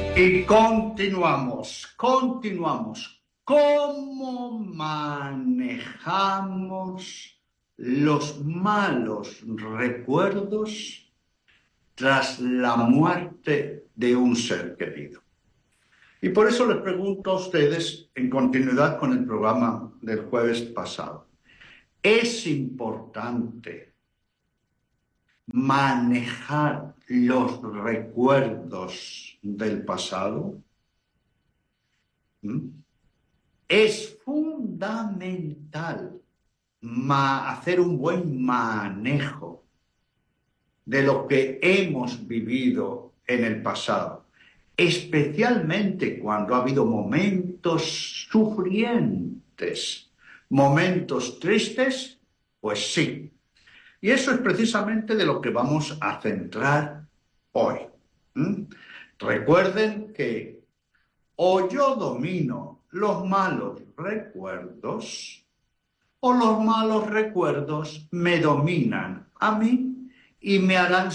Y continuamos. ¿Cómo manejamos los malos recuerdos tras la muerte de un ser querido? Y por eso les pregunto a ustedes, en continuidad con el programa del jueves pasado, ¿es importante manejar los recuerdos del pasado? Es fundamental hacer un buen manejo de lo que hemos vivido en el pasado, especialmente cuando ha habido momentos sufrientes, momentos tristes, pues sí. Y eso es precisamente de lo que vamos a centrar hoy. Recuerden que o yo domino los malos recuerdos o los malos recuerdos me dominan a mí y me harán